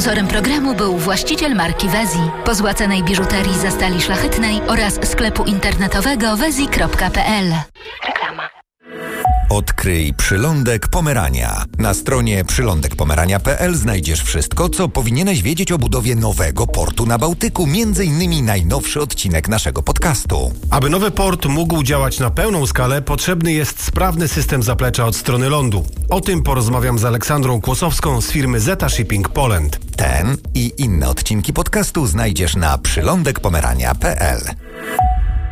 Sponsorem programu był właściciel marki Wezi, pozłacanej biżuterii ze stali szlachetnej oraz sklepu internetowego wezi.pl. Reklama. Odkryj Przylądek Pomerania. Na stronie przylądekpomerania.pl znajdziesz wszystko, co powinieneś wiedzieć o budowie nowego portu na Bałtyku, m.in. najnowszy odcinek naszego podcastu. Aby nowy port mógł działać na pełną skalę, potrzebny jest sprawny system zaplecza od strony lądu. O tym porozmawiam z Aleksandrą Kłosowską z firmy Zeta Shipping Poland. Ten i inne odcinki podcastu znajdziesz na przylądekpomerania.pl.